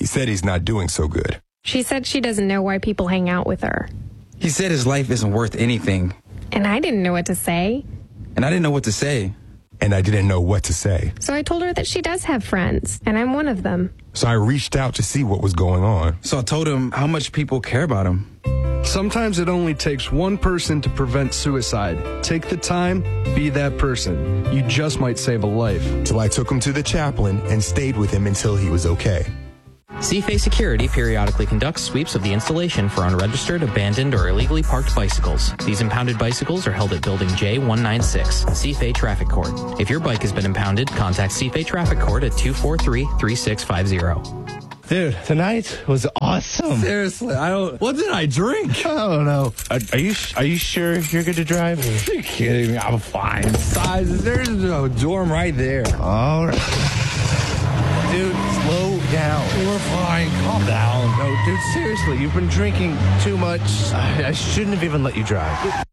said he's not doing so good. She said she doesn't know why people hang out with her. He said his life isn't worth anything. And I didn't know what to say. And I didn't know what to say. And I didn't know what to say. So I told her that she does have friends, and I'm one of them. So I reached out to see what was going on. So I told him how much people care about him. Sometimes it only takes one person to prevent suicide. Take the time, be that person. You just might save a life. So I took him to the chaplain and stayed with him until he was okay. CFA Security periodically conducts sweeps of the installation for unregistered, abandoned, or illegally parked bicycles. These impounded bicycles are held at Building J196, CFA Traffic Court. If your bike has been impounded, contact CFA Traffic Court at 243-3650. Dude, tonight was awesome. Seriously, what did I drink? I don't know. Are you sure you're good to drive? Are you kidding me? I'm fine. Besides, there's a dorm right there. All right. Dude, slow down. We're fine. Calm down. No, dude, seriously, you've been drinking too much. I shouldn't have even let you drive.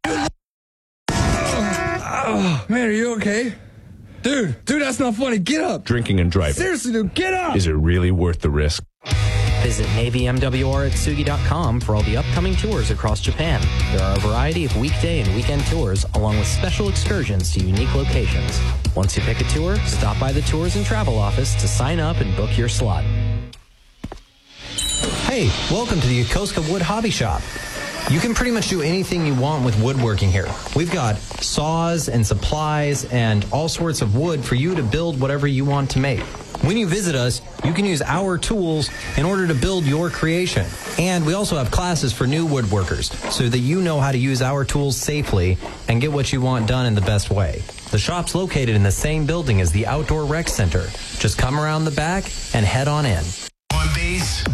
Man, are you okay? Dude, that's not funny. Get up. Drinking and driving. Seriously, dude, get up. Is it really worth the risk? Visit NavyMWR@Sugi.com for all the upcoming tours across Japan. There are a variety of weekday and weekend tours, along with special excursions to unique locations. Once you pick a tour, stop by the Tours and Travel office to sign up and book your slot. Hey, welcome to the Yokosuka Wood Hobby Shop. You can pretty much do anything you want with woodworking here. We've got saws and supplies and all sorts of wood for you to build whatever you want to make. When you visit us, you can use our tools in order to build your creation. And we also have classes for new woodworkers so that you know how to use our tools safely and get what you want done in the best way. The shop's located in the same building as the Outdoor Rec Center. Just come around the back and head on in. On base.